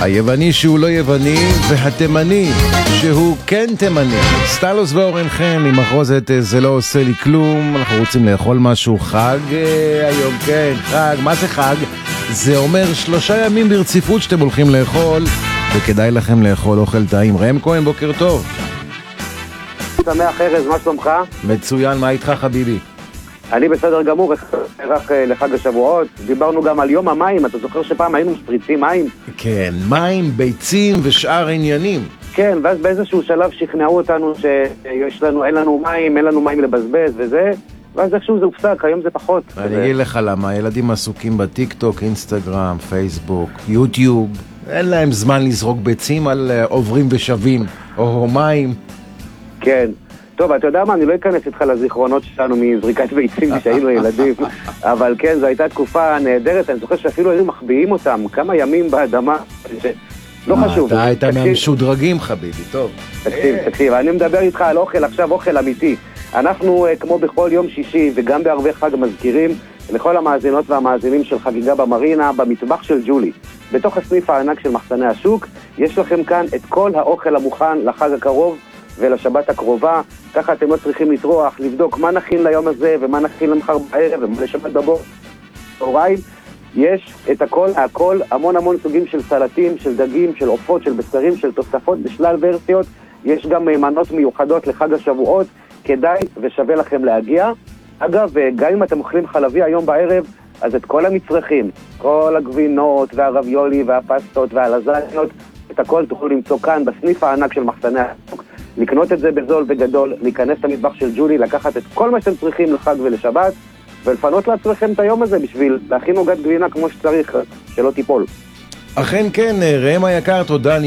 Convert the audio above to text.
היווני שהוא לא יווני, והתימני שהוא כן תימני. סטלוס ואורן חן עם מחרוזת זה לא עושה לי כלום. אנחנו רוצים לאכול משהו חג היום, כן, חג. מה זה חג? זה אומר 3 ימים ברציפות שאתם הולכים לאכול, וכדאי לכם לאכול אוכל טעים. ראם כהן, בוקר טוב. שמח ארז, מה שלומך? מצוין, מה איתך חביבי? אני בסדר גמור, רק לחג השבועות. דיברנו גם על יום המים, אתה זוכר שפעם היינו משפריצים מים? כן, מים, ביצים ושאר עניינים. כן, ואז באיזשהו שלב שכנעו אותנו אין לנו מים לבזבז וזה, ואז איכשהו זה הופסק, היום זה פחות. אני אגיד לך למה, הילדים עסוקים בטיק טוק, אינסטגרם, פייסבוק, יוטיוב, אין להם זמן לזרוק ביצים על עוברים ושבים, או מים. כן. טוב, אתה יודע מה, אני לא אכנס איתך לזיכרונות שלנו מזריקת ביצים כשהיינו ילדים, אבל כן, זו הייתה תקופה נהדרת, אני זוכר שאפילו היינו מחביאים אותם כמה ימים באדמה, לא חשוב. אתה היית מהמשודרגים חביבי, טוב. תקשיב, אני מדבר איתך על אוכל, עכשיו אוכל אמיתי. אנחנו, כמו בכל יום שישי וגם בערבי חג, מזכירים לכל המאזינות והמאזינים של חגיגה במרינה, במטבח של ג'ולי. בתוך הסניף הענק של מחסני השוק, יש לכם כאן את כל האוכל המוכן לחג הקרוב ולשבת הקרובה. ככה אתם לא צריכים לטרוח, לבדוק מה נכין ליום הזה ומה נכין למחר בערב ומה לשבת בבוקר. צהריים, יש את הכל, המון סוגים של סלטים, של דגים, של עופות, של בשרים, של תוספות בשלל ורסיות. יש גם מנות מיוחדות לחג השבועות, כדאי ושווה לכם להגיע. אגב, גם אם אתם אוכלים חלבי היום בערב, אז את כל המצרכים, כל הגבינות והרביולי והפסטות והלזניות, את הכל תוכלו למצוא כאן בסניף הענק של מחסני השוק. לקנות את זה בזול וגדול, להיכנס למטבח של ג'ולי, לקחת את כל מה שאתם צריכים לחג ולשבת, ולפנות לעצמכם את היום הזה בשביל להכין עוגת גבינה כמו שצריך, שלא תיפול. אכן כן, ראם היקר, תודה.